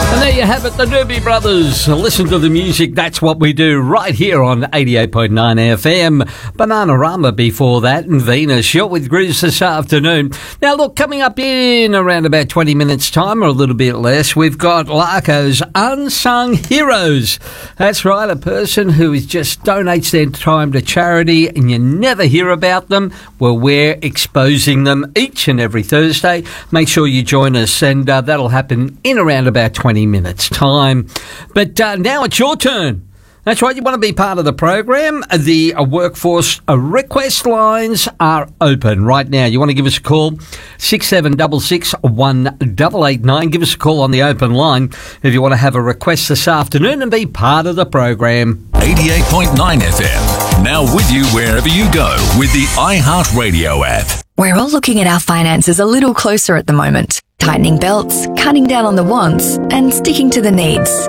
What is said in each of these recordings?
And there you have it, the Doobie Brothers. Listen to the music, that's what we do right here on 88.9 FM. Bananarama before that, and Venus. You're with Grizz this afternoon. Now look, coming up in around about 20 minutes time, or a little bit less, we've got Larko's Unsung Heroes. That's right, a person who just donates their time to charity and you never hear about them. Well, we're exposing them each and every Thursday. Make sure you join us, and that'll happen in around about 20 minutes time. But now it's your turn. That's right, you want to be part of the program. The workforce request lines are open right now. You want to give us a call, 6766 1889. Give us a call on the open line if you want to have a request this afternoon and be part of the program. 88.9 FM, now with you wherever you go with the iHeartRadio app. We're all looking at our finances a little closer at the moment. Tightening belts, cutting down on the wants, and sticking to the needs.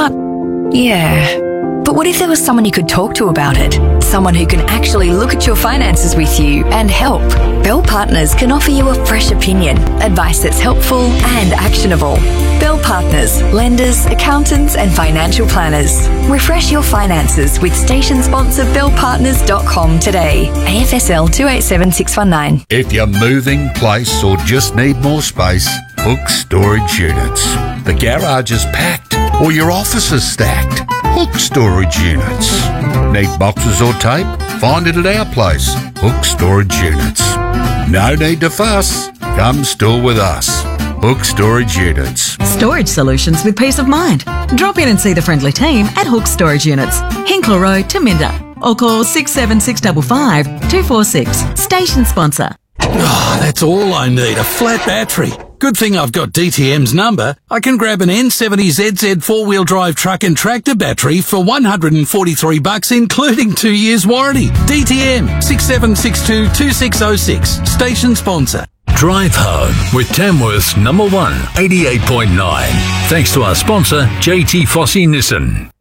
But what if there was someone you could talk to about it? Someone who can actually look at your finances with you and help. Bell Partners can offer you a fresh opinion, advice that's helpful and actionable. Bell Partners, lenders, accountants and financial planners. Refresh your finances with station sponsor bellpartners.com today. AFSL 287619. If you're moving, place or just need more space, Hook Storage Units. The garage is packed or your office is stacked. Hook Storage Units. Need boxes or tape? Find it at our place, Hook Storage Units. No need to fuss. Come store with us. Hook Storage Units. Storage solutions with peace of mind. Drop in and see the friendly team at Hook Storage Units, Hinkler Road, Taminda, or call 67655 246. Station sponsor. Oh, that's all I need, a flat battery. Good thing I've got DTM's number. I can grab an N70ZZ four-wheel drive truck and tractor battery for $143, including 2 years warranty. DTM 6762-2606. Station sponsor. Drive home with Tamworth's number one, 88.9. Thanks to our sponsor, JT Fossey Nissan.